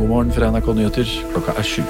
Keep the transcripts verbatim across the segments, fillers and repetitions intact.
God morgen fra N R K Nyheter, klokka er sju.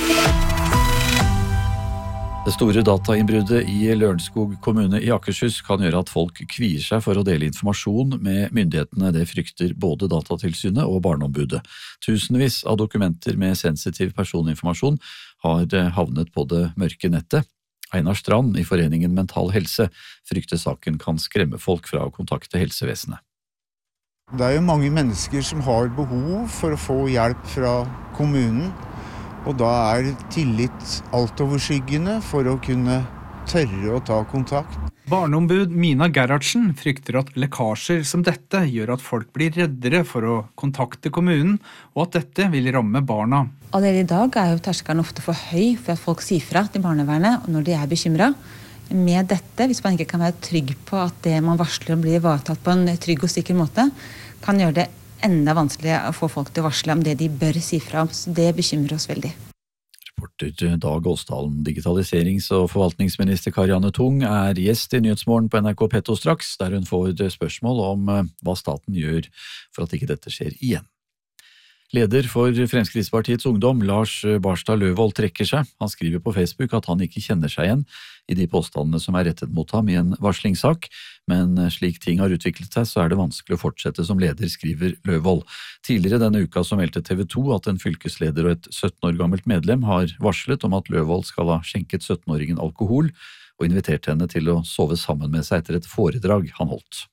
Det store datainnbruddet i Lørenskog kommune i Akershus kan gjøre at folk kvier seg for å dele informasjon med myndighetene. Det frykter både Datatilsynet og Barneombudet. Tusenvis av dokumenter med sensitiv personinformasjon har havnet på det mørke nettet. Einar Strand i foreningen Mental Helse frykter saken kan skremme folk fra å kontakte helsevesenet. Det er jo mange mennesker som har behov for å få hjelp fra kommunen. Og da er tillit altoverskyggende for å kunne tørre å ta kontakt. Barneombud Mina Gerhardsen frykter at lekkasjer som dette gjør at folk blir reddere for å kontakte kommunen, og at dette vil ramme barna. Allerede i dag er jo terskelen ofte for høy for at folk sier fra til barnevernet når de er bekymret. Med dette, hvis man ikke kan være trygg på at det man varsler blir ivaretatt på en trygg og sikker måte, kan gjøre det enda vanskelig å få folk til å varsle om det de bør si fra om, så det bekymrer oss veldig. Reporter Dag Åsdalen, digitaliserings- og forvaltningsminister Karianne Tung er gjest i Nyhetsmorgen på N R K Petto straks, der hun får spørsmål om hva staten gjør for at ikke dette skjer igjen. Leder for Fremskrittspartiets ungdom, Lars Barstad Løvold, trekker seg. Han skriver på Facebook at han ikke kjenner seg igjen i de påstandene som er rettet mot ham i en varslingssak, men slik ting har utviklet seg, så er det vanskelig å fortsette som leder, skriver Løvold. Tidligere denne uka så meldte T V to at en fylkesleder og et sytten år gammelt medlem har varslet om at Løvold skal ha skjenket sytten-åringen alkohol og invitert henne til å sove sammen med seg etter et foredrag han holdt.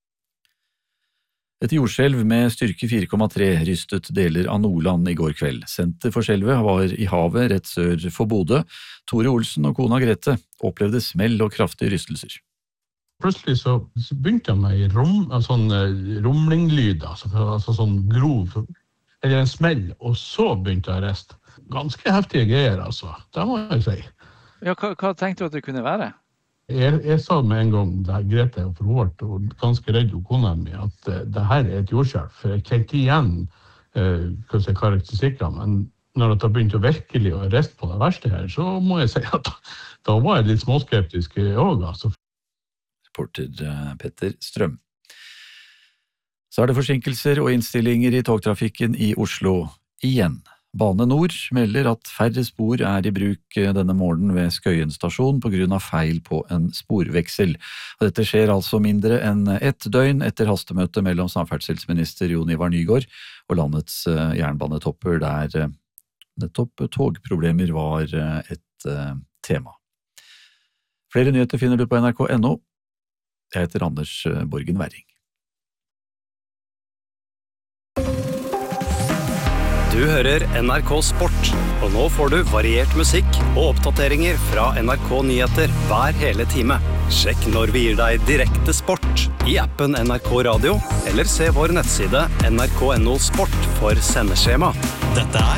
Et jordskjelv med styrke fire komma tre rystet deler av Nordland i går kveld. Senter for skjelvet var i havet rett sør for Bodø. Tore Olsen og kona Grete opplevde smell og kraftige rystelser. Plutselig så begynte jeg med en rom, sånn rumlinglyd, altså, altså sånn grov, eller en smell, og så begynte jeg å riste. Ganske heftige greier, altså. Det må jeg si. Ja, hva, hva tenkte du at det kunne være? Jeg, jeg sa med en gang, da Grete og forhårt, og ganske redd og kona mi, at uh, det her er et jordskjelv, for jeg kjente igjen uh, hva jeg karakteristikker, men når jeg begynte å virkelig å riste på det verste her, så må jeg si at da var jeg litt småskeptisk også, altså. Reporter uh, Petter Strøm. Så er det forsinkelser og innstillinger i togtrafikken i Oslo igjen. Bane Nor melder at færre spor er i bruk denne morgenen ved Skøyen stasjon på grunn av feil på en sporveksel. Dette skjer altså mindre enn ett døgn etter hastemøte mellom samferdselsminister Jon Ivar Nygård og landets jernbanetopper, der nettopp togproblemer var et tema. Flere nyheter finner du på N R K punktum N O. Jeg heter Anders Borgen Werring. Du hører N R K Sport, og nå får du variert musikk og oppdateringer fra N R K Nyheter hver hele time. Sjekk når vi gir deg direkte sport i appen N R K Radio, eller se vår nettside N R K punktum N O Sport for sendeskjema. Dette er